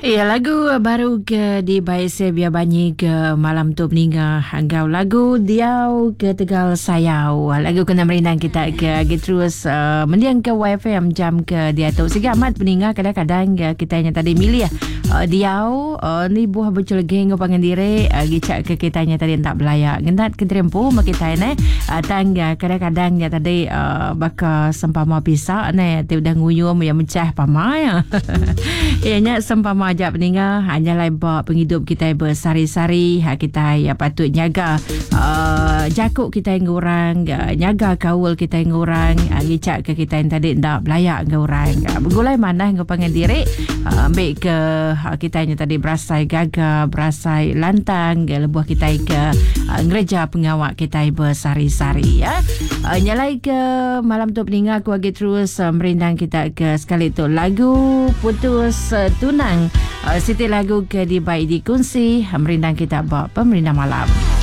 Ya, lagu baru ke di Baik Saya Biar Banyi ke malam tu meninggal hanggau lagu Diau ke Tegal Sayau. Lagu kena merindang kita ke terus mendiang ke YFM jam ke dia tu. Sehingga amat peninggal kadang-kadang kita hanya tadi milih Diau ni buah bocol geng pangan diri gicak ke kita hanya tadi tak belayak. Gendat ke tempo mak kita ni tangga kadang-kadang ya tadi baka sempama pisah ni tu dah nguyum yang mecah pama ya. Ianya sempama ajak peninggal hanyalah bak penghidup kita bersari-sari kita ya patut jaga jakuk kita yang orang jaga kaul kita yang orang ngicak ke kita yang tadi ndak belayak ke orang bergulai mana ke pangan diri ambil ke kita yang tadi berasai gagah berasai lantang lebuh kita ke gereja pengawak kita bersari-sari ya nyalai ke malam tu peninggal aku lagi terus merindang kita ke sekali tu lagu putus tunang Siti lagu ke di baik dikunci merindang kita bawa pemerintah malam.